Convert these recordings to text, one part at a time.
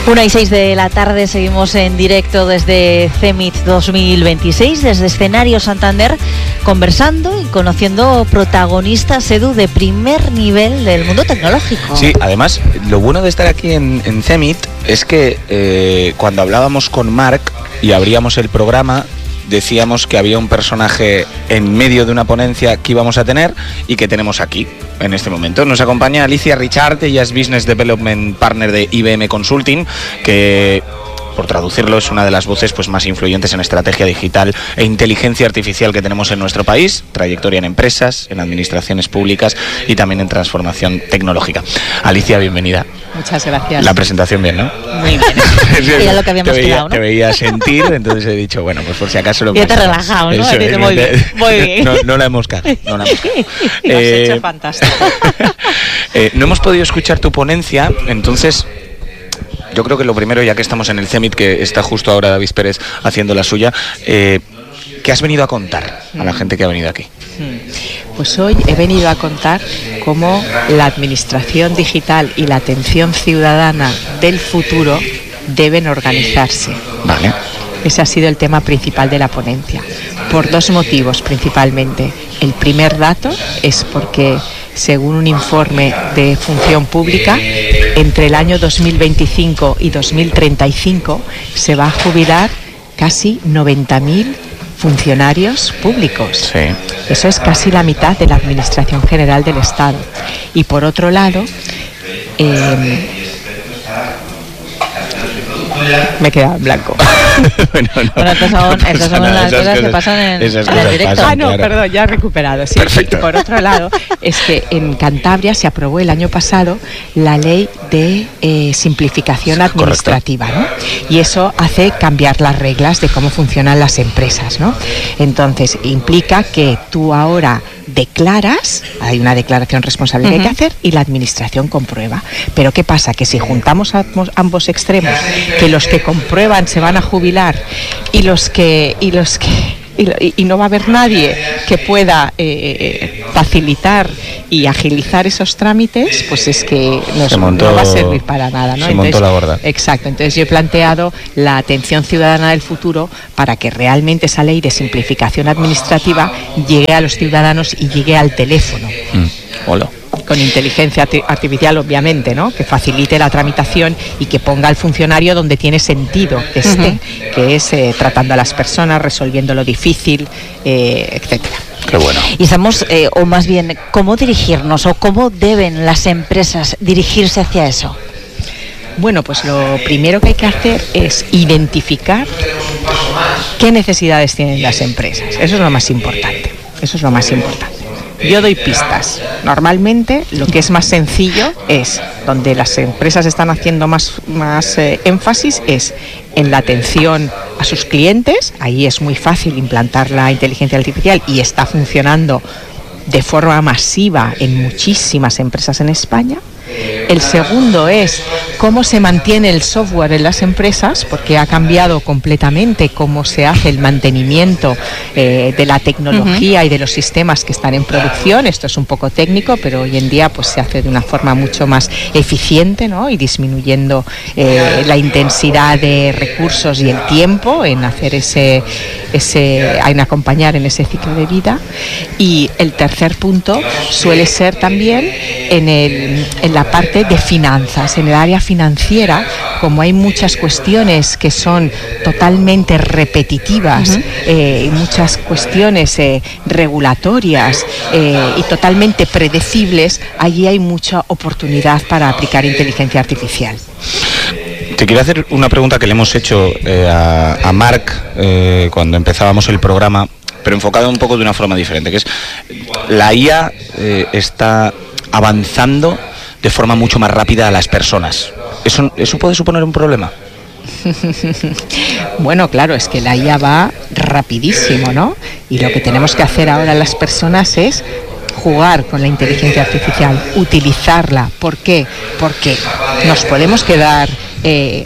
1:06 de la tarde, seguimos en directo desde CEMIT 2026, desde Escenario Santander, conversando y conociendo protagonistas, Edu, de primer nivel del mundo tecnológico. Sí, además, lo bueno de estar aquí en CEMIT es que cuando hablábamos con Marc y abríamos el programa, decíamos que había un personaje en medio de una ponencia que íbamos a tener y que tenemos aquí en este momento. Nos acompaña Alicia Richart, ella es Business Development Partner de IBM Consulting, que, por traducirlo, es una de las voces más influyentes en estrategia digital e inteligencia artificial que tenemos en nuestro país, trayectoria en empresas, en administraciones públicas y también en transformación tecnológica. Alicia, bienvenida. Muchas gracias. La presentación bien, ¿no? Muy bien. Era lo que habíamos quedado, ¿no? Te veía sentir, entonces he dicho, bueno, pues por si acaso lo... Ya te he relajado, ¿no? Muy bien. No la hemos cagado. Lo has hecho fantástico. No hemos podido escuchar tu ponencia, entonces... Yo creo que lo primero, ya que estamos en el CEMIT, que está justo ahora David Pérez haciendo la suya, ¿qué has venido a contar a la gente que ha venido aquí? Pues hoy he venido a contar cómo la administración digital y la atención ciudadana del futuro deben organizarse. Vale. Ese ha sido el tema principal de la ponencia, por dos motivos principalmente. El primer dato es porque, según un informe de Función Pública, entre el año 2025 y 2035 se va a jubilar casi 90.000 funcionarios públicos. Sí. Eso es casi la mitad de la Administración General del Estado. Y por otro lado, me he quedado en blanco. Bueno, estas son las cosas que pasan en el directo. Claro. Perdón, ya he recuperado. Sí. Perfecto. Por otro lado, es que en Cantabria se aprobó el año pasado la ley de simplificación administrativa, ¿no? Y eso hace cambiar las reglas de cómo funcionan las empresas, ¿no? Entonces, implica que tú ahora declaras, hay una declaración responsable que hay que hacer y la administración comprueba. Pero ¿qué pasa? Que si juntamos ambos extremos, que los que comprueban se van a jubilar y no va a haber nadie que pueda facilitar y agilizar esos trámites, pues es que no va a servir para nada, ¿no? Se montó la gorda. Exacto, entonces yo he planteado la atención ciudadana del futuro para que realmente esa ley de simplificación administrativa llegue a los ciudadanos y llegue al teléfono. Hola. Con inteligencia artificial, obviamente, ¿no? Que facilite la tramitación y que ponga al funcionario donde tiene sentido que esté, que es tratando a las personas, resolviendo lo difícil, etcétera. Qué bueno. Y estamos, o más bien, ¿cómo dirigirnos o cómo deben las empresas dirigirse hacia eso? Bueno, pues lo primero que hay que hacer es identificar qué necesidades tienen las empresas. Eso es lo más importante. Yo doy pistas. Normalmente lo que es más sencillo es, donde las empresas están haciendo más énfasis, es en la atención a sus clientes. Ahí es muy fácil implantar la inteligencia artificial y está funcionando de forma masiva en muchísimas empresas en España. El segundo es cómo se mantiene el software en las empresas, porque ha cambiado completamente cómo se hace el mantenimiento de la tecnología y de los sistemas que están en producción. Esto es un poco técnico, pero hoy en día pues se hace de una forma mucho más eficiente, ¿no? Y disminuyendo la intensidad de recursos y el tiempo en hacer en acompañar en ese ciclo de vida. Y el tercer punto suele ser también en la parte de finanzas, en el área financiera, como hay muchas cuestiones que son totalmente repetitivas, y muchas cuestiones regulatorias y totalmente predecibles, allí hay mucha oportunidad para aplicar inteligencia artificial. Te quiero hacer una pregunta que le hemos hecho a Marc cuando empezábamos el programa, pero enfocado un poco de una forma diferente, que es la IA está avanzando de forma mucho más rápida a las personas. ¿Eso puede suponer un problema? Bueno, claro, es que la IA va rapidísimo, ¿no? Y lo que tenemos que hacer ahora las personas es jugar con la inteligencia artificial, utilizarla. ¿Por qué? Porque nos podemos quedar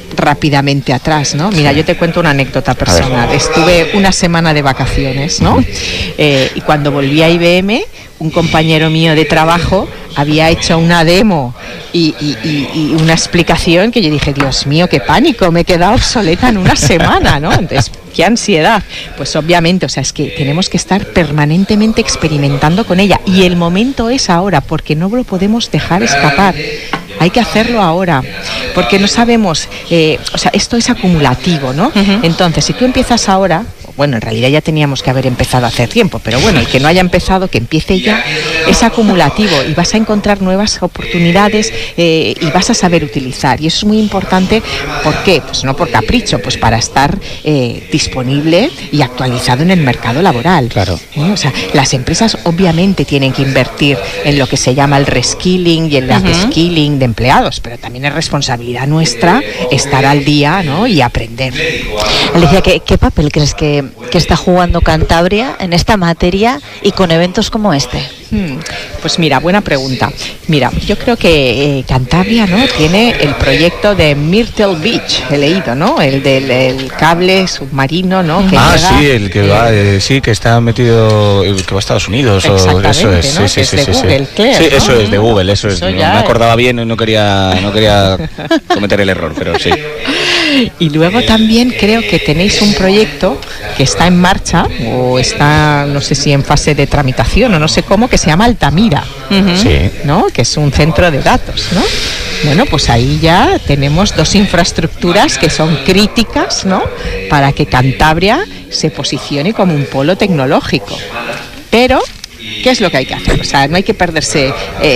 rápidamente atrás, ¿no? Mira, yo te cuento una anécdota personal. Estuve una semana de vacaciones, ¿no? Y cuando volví a IBM, un compañero mío de trabajo había hecho una demo y una explicación que yo dije, Dios mío, qué pánico, me he quedado obsoleta en una semana, ¿no? Entonces, qué ansiedad. Pues obviamente, o sea, es que tenemos que estar permanentemente experimentando con ella y el momento es ahora, porque no lo podemos dejar escapar. Hay que hacerlo ahora, porque no sabemos, o sea, esto es acumulativo, ¿no? Entonces, si tú empiezas ahora, bueno, en realidad ya teníamos que haber empezado hace tiempo, pero bueno, el que no haya empezado, que empiece ya, es acumulativo y vas a encontrar nuevas oportunidades y vas a saber utilizar. Y eso es muy importante, ¿por qué? Pues no por capricho, pues para estar disponible y actualizado en el mercado laboral. Claro. O sea, las empresas obviamente tienen que invertir en lo que se llama el reskilling y el upskilling de empleados, pero también es responsabilidad nuestra estar al día, ¿no? Y aprender. Alicia, ¿qué papel crees que está jugando Cantabria en esta materia y con eventos como este? Pues mira, buena pregunta. Mira, yo creo que Cantabria, ¿no?, tiene el proyecto de Myrtle Beach, he leído, ¿no? El del cable submarino, ¿no? Que llega, sí, el que va, sí, que está metido, el que va a Estados Unidos. Exactamente, o eso es, ¿no? sí, Es de Google, Claire, sí, ¿no? eso es de Google, eso es. Eso No ya me acordaba bien y no quería cometer el error, pero sí. Y luego también creo que tenéis un proyecto que está en marcha o está, no sé si en fase de tramitación o no sé cómo, que se llama Altamira, Sí. ¿no? Que es un centro de datos, ¿no? Bueno, pues ahí ya tenemos dos infraestructuras que son críticas, ¿no?, para que Cantabria se posicione como un polo tecnológico. Pero ¿qué es lo que hay que hacer? O sea, no hay que perderse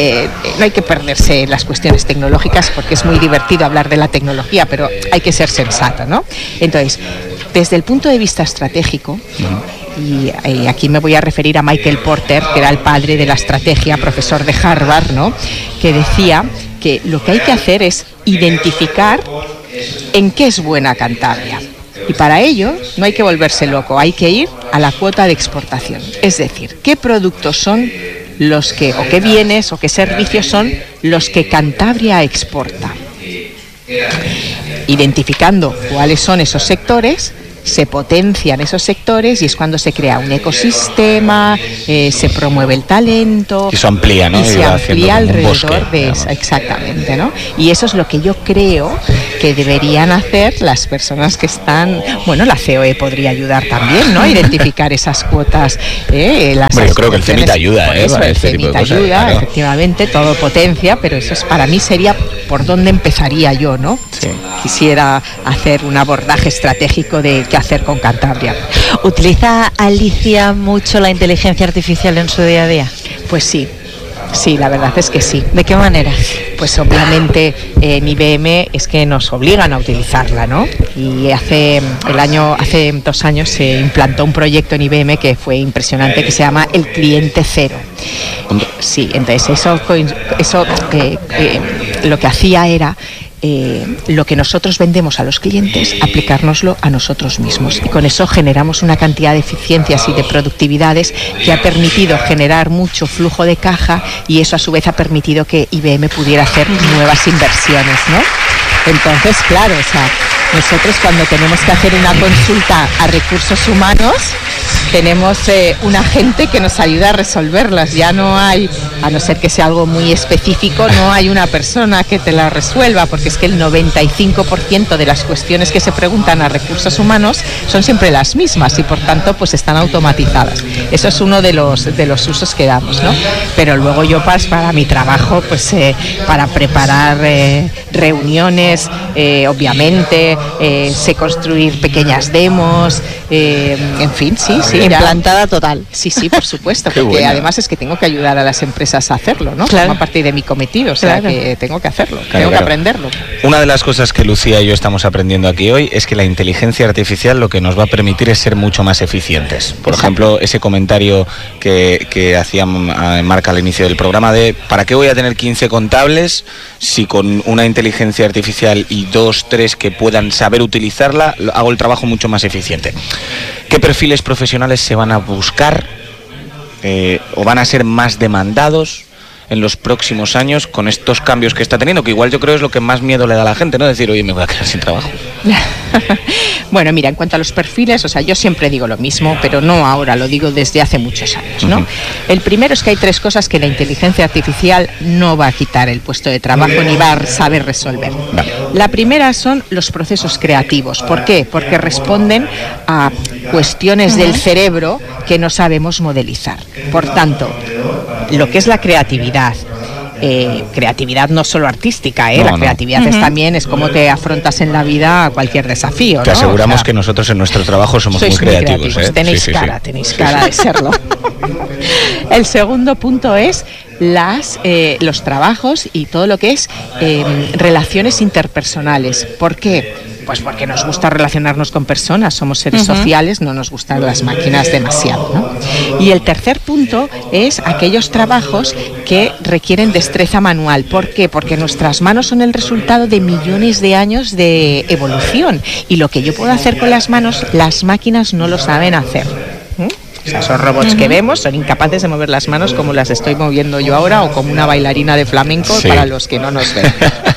en las cuestiones tecnológicas, porque es muy divertido hablar de la tecnología, pero hay que ser sensato, ¿no? Entonces, desde el punto de vista estratégico, y aquí me voy a referir a Michael Porter, que era el padre de la estrategia, profesor de Harvard, ¿no?, que decía que lo que hay que hacer es identificar en qué es buena Cantabria. Y para ello no hay que volverse loco, hay que ir a la cuota de exportación. Es decir, qué productos son los que, o qué bienes o qué servicios son los que Cantabria exporta. Identificando cuáles son esos sectores, se potencian esos sectores y es cuando se crea un ecosistema, se promueve el talento. Y se amplía, ¿no? Y se amplía alrededor bosque, de eso, exactamente, ¿no? Y eso es lo que yo creo que deberían hacer las personas que están, bueno, la COE podría ayudar también, ¿no?, a identificar esas cuotas. Bueno, yo creo que el CEMIT ayuda, por eso, para el este tipo de CEMIT cosas, ayuda, claro. efectivamente, todo potencia, pero eso es, para mí sería por dónde empezaría yo, ¿no? Sí. Quisiera hacer un abordaje estratégico de qué hacer con Cantabria. ¿Utiliza Alicia mucho la inteligencia artificial en su día a día? Pues sí, la verdad es que sí. ¿De qué manera? Pues obviamente en IBM es que nos obligan a utilizarla, ¿no? Y hace 2 años se implantó un proyecto en IBM que fue impresionante, que se llama el cliente cero. Sí, entonces eso lo que hacía era lo que nosotros vendemos a los clientes, aplicárnoslo a nosotros mismos. Y con eso generamos una cantidad de eficiencias y de productividades que ha permitido generar mucho flujo de caja y eso a su vez ha permitido que IBM pudiera hacer nuevas inversiones, ¿no? Entonces, claro, o sea, nosotros cuando tenemos que hacer una consulta a recursos humanos, tenemos un agente que nos ayuda a resolverlas. Ya no hay, a no ser que sea algo muy específico, no hay una persona que te la resuelva, porque es que el 95% de las cuestiones que se preguntan a recursos humanos son siempre las mismas y por tanto pues están automatizadas. Eso es uno de los usos que damos, ¿no? Pero luego yo para mi trabajo, pues para preparar reuniones, obviamente, sé construir pequeñas demos, en fin, sí. Implantada total. Sí, por supuesto, Qué porque buena. además es que tengo que ayudar a las empresas a hacerlo, ¿no? Claro. Forma parte de mi cometido, o sea, Claro. que tengo que hacerlo, Claro, tengo que claro. aprenderlo. Una de las cosas que Lucía y yo estamos aprendiendo aquí hoy es que la inteligencia artificial lo que nos va a permitir es ser mucho más eficientes. Por Exacto. ejemplo, ese comentario que hacía Marc al inicio del programa de ¿para qué voy a tener 15 contables si con una inteligencia artificial y 2, 3 que puedan saber utilizarla hago el trabajo mucho más eficiente? ¿Qué perfiles profesionales se van a buscar o van a ser más demandados en los próximos años con estos cambios que está teniendo? Que igual yo creo es lo que más miedo le da a la gente, ¿no? Decir, oye, me voy a quedar sin trabajo. Bueno, mira, en cuanto a los perfiles, o sea, yo siempre digo lo mismo, pero no ahora, lo digo desde hace muchos años, ¿no? Uh-huh. El primero es que hay 3 cosas que la inteligencia artificial no va a quitar el puesto de trabajo ni va a saber resolver. Vale. La primera son los procesos creativos. ¿Por qué? Porque responden a cuestiones del cerebro que no sabemos modelizar. Por tanto, lo que es la creatividad, creatividad no solo artística, la creatividad es cómo te afrontas en la vida a cualquier desafío. Te aseguramos que nosotros en nuestro trabajo somos muy creativos. Tenéis cara de serlo. El segundo punto es los trabajos y todo lo que es relaciones interpersonales. ¿Por qué? Pues porque nos gusta relacionarnos con personas, somos seres sociales, no nos gustan las máquinas demasiado, ¿no? Y el tercer punto es aquellos trabajos que requieren destreza manual. ¿Por qué? Porque nuestras manos son el resultado de millones de años de evolución y lo que yo puedo hacer con las manos, las máquinas no lo saben hacer. O sea, esos robots que vemos son incapaces de mover las manos como las estoy moviendo yo ahora o como una bailarina de flamenco para los que no nos ven.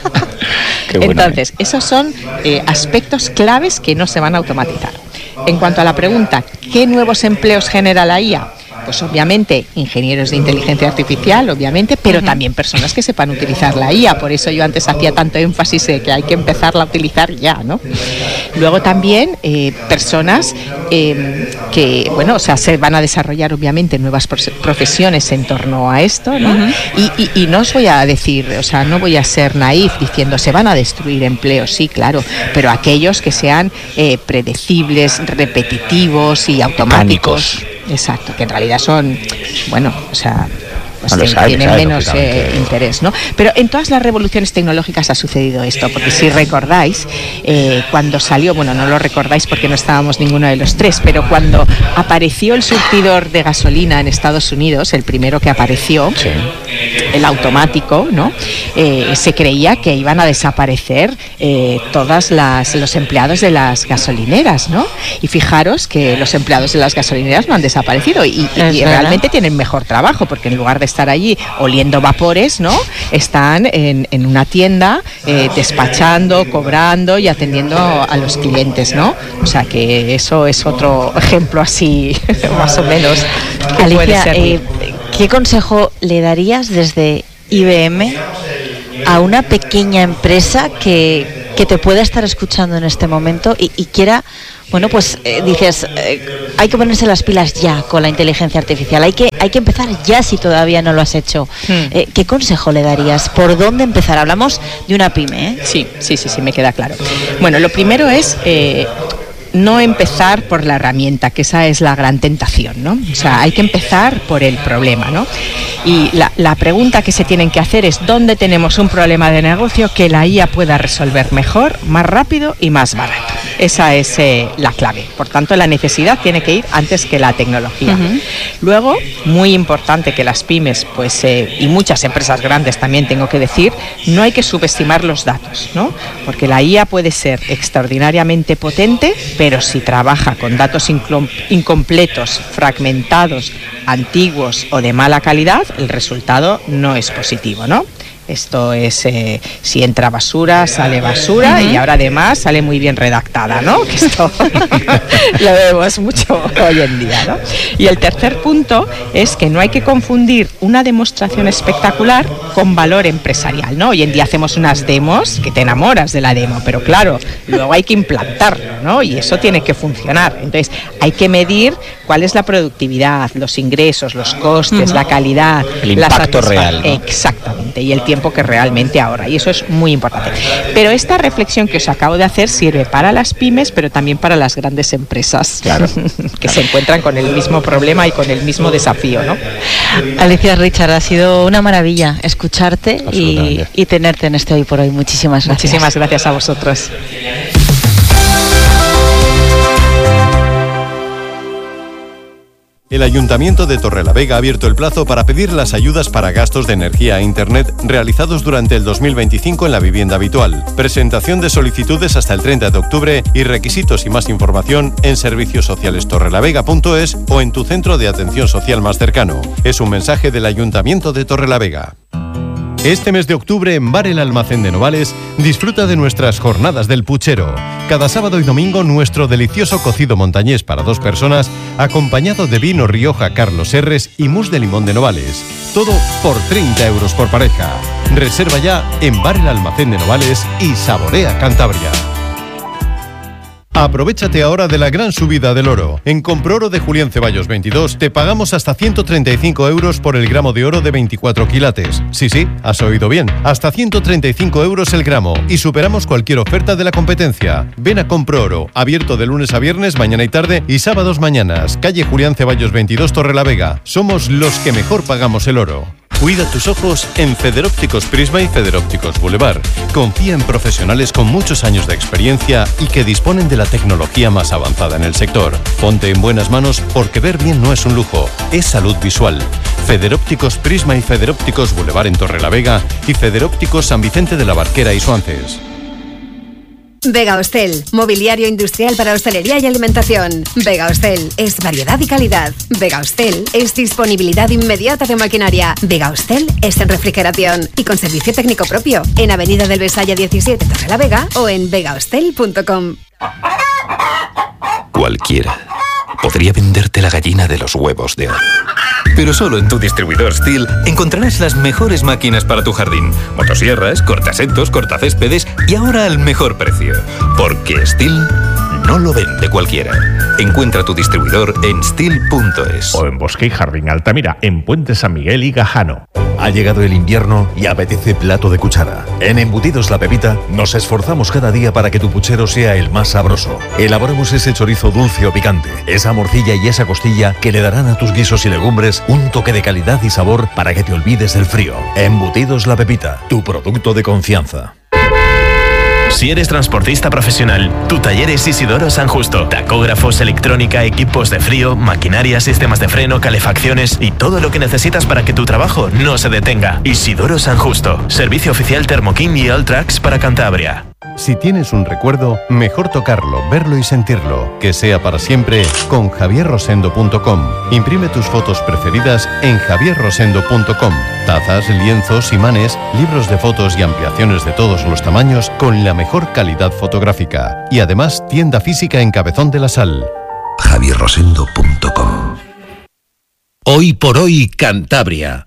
Entonces, esos son aspectos claves que no se van a automatizar. En cuanto a la pregunta, ¿qué nuevos empleos genera la IA? Pues obviamente ingenieros de inteligencia artificial, obviamente, pero también personas que sepan utilizar la IA. Por eso yo antes hacía tanto énfasis de que hay que empezarla a utilizar ya, ¿no? Luego también personas que, bueno, o sea, se van a desarrollar obviamente nuevas profesiones en torno a esto, ¿no? Y no os voy a decir, o sea, no voy a ser naif diciendo se van a destruir empleos, sí, claro, pero aquellos que sean predecibles, repetitivos y automáticos. Exacto, que en realidad son, bueno, o sea, pues tienen menos interés, ¿no? Pero en todas las revoluciones tecnológicas ha sucedido esto, porque si recordáis, cuando salió, bueno, no lo recordáis porque no estábamos ninguno de los 3, pero cuando apareció el surtidor de gasolina en Estados Unidos, el primero que apareció, el automático, ¿no? Se creía que iban a desaparecer todos los empleados de las gasolineras, ¿no? Y fijaros que los empleados de las gasolineras no han desaparecido y realmente tienen mejor trabajo, porque en lugar de estar allí oliendo vapores, ¿no? Están en una tienda despachando, cobrando y atendiendo a los clientes, ¿no? O sea que eso es otro ejemplo así, más o menos, que Alicia, puede ser. ¿Qué consejo le darías desde IBM a una pequeña empresa que te pueda estar escuchando en este momento y quiera, bueno, pues dices, hay que ponerse las pilas ya con la inteligencia artificial, hay que empezar ya si todavía no lo has hecho? ¿Qué consejo le darías? ¿Por dónde empezar? Hablamos de una pyme, ¿eh? Sí, me queda claro. Bueno, lo primero es no empezar por la herramienta, que esa es la gran tentación, ¿no? O sea, hay que empezar por el problema, ¿no? Y la pregunta que se tienen que hacer es ¿dónde tenemos un problema de negocio que la IA pueda resolver mejor, más rápido y más barato? Esa es la clave. Por tanto, la necesidad tiene que ir antes que la tecnología. Luego, muy importante que las pymes, pues, y muchas empresas grandes también tengo que decir, no hay que subestimar los datos, ¿no? Porque la IA puede ser extraordinariamente potente, pero si trabaja con datos incompletos, fragmentados, antiguos o de mala calidad, el resultado no es positivo, ¿no? Esto es, si entra basura, sale basura, y ahora además sale muy bien redactada, ¿no? Que esto lo vemos mucho hoy en día, ¿no? Y el tercer punto es que no hay que confundir una demostración espectacular con valor empresarial, ¿no? Hoy en día hacemos unas demos que te enamoras de la demo, pero claro, luego hay que implantarlo, ¿no? Y eso tiene que funcionar. Entonces, hay que medir cuál es la productividad, los ingresos, los costes, la calidad, el impacto real, ¿no? Exactamente, y el tiempo que realmente ahorra, y eso es muy importante. Pero esta reflexión que os acabo de hacer sirve para las pymes, pero también para las grandes empresas, claro, que se encuentran con el mismo problema y con el mismo desafío, ¿no? Alicia Richard, ha sido una maravilla escucharte y tenerte en este Hoy por Hoy. Muchísimas gracias. Muchísimas gracias a vosotros. El Ayuntamiento de Torrelavega ha abierto el plazo para pedir las ayudas para gastos de energía e internet realizados durante el 2025 en la vivienda habitual. Presentación de solicitudes hasta el 30 de octubre y requisitos y más información en serviciosocialestorrelavega.es o en tu centro de atención social más cercano. Es un mensaje del Ayuntamiento de Torrelavega. Este mes de octubre en Bar El Almacén de Novales disfruta de nuestras jornadas del puchero. Cada sábado y domingo nuestro delicioso cocido montañés para 2 personas acompañado de vino Rioja Carlos Serres y mousse de limón de Novales. Todo por 30 euros por pareja. Reserva ya en Bar El Almacén de Novales y saborea Cantabria. Aprovechate ahora de la gran subida del oro. En Comproro de Julián Ceballos 22 te pagamos hasta 135 euros por el gramo de oro de 24 quilates. Sí, has oído bien. Hasta 135 euros el gramo y superamos cualquier oferta de la competencia. Ven a Comproro, abierto de lunes a viernes, mañana y tarde y sábados mañanas. Calle Julián Ceballos 22 Torrelavega. Somos los que mejor pagamos el oro. Cuida tus ojos en Federópticos Prisma y Federópticos Boulevard. Confía en profesionales con muchos años de experiencia y que disponen de la tecnología más avanzada en el sector. Ponte en buenas manos porque ver bien no es un lujo, es salud visual. Federópticos Prisma y Federópticos Boulevard en Torrelavega y Federópticos San Vicente de la Barquera y Suances. Vega Hostel, mobiliario industrial para hostelería y alimentación. Vega Hostel es variedad y calidad. Vega Hostel es disponibilidad inmediata de maquinaria. Vega Hostel es en refrigeración y con servicio técnico propio en Avenida del Besaya 17 Torrelavega o en vegahostel.com. Cualquiera podría venderte la gallina de los huevos de oro. Pero solo en tu distribuidor STIHL encontrarás las mejores máquinas para tu jardín. Motosierras, cortasetos, cortacéspedes y ahora al mejor precio. Porque STIHL no lo vende cualquiera. Encuentra tu distribuidor en STIHL.es. O en Bosque y Jardín Altamira, en Puente San Miguel y Gajano. Ha llegado el invierno y apetece plato de cuchara. En Embutidos La Pepita nos esforzamos cada día para que tu puchero sea el más sabroso. Elaboramos ese chorizo dulce o picante, esa morcilla y esa costilla que le darán a tus guisos y legumbres un toque de calidad y sabor para que te olvides del frío. Embutidos La Pepita, tu producto de confianza. Si eres transportista profesional, tu taller es Isidoro San Justo. Tacógrafos, electrónica, equipos de frío, maquinaria, sistemas de freno, calefacciones y todo lo que necesitas para que tu trabajo no se detenga. Isidoro San Justo. Servicio oficial Thermoking y Alltrax para Cantabria. Si tienes un recuerdo, mejor tocarlo, verlo y sentirlo. Que sea para siempre con javierrosendo.com. Imprime tus fotos preferidas en javierrosendo.com. Tazas, lienzos, imanes, libros de fotos y ampliaciones de todos los tamaños con la mejor calidad fotográfica. Y además tienda física en Cabezón de la Sal. javierrosendo.com. Hoy por hoy Cantabria.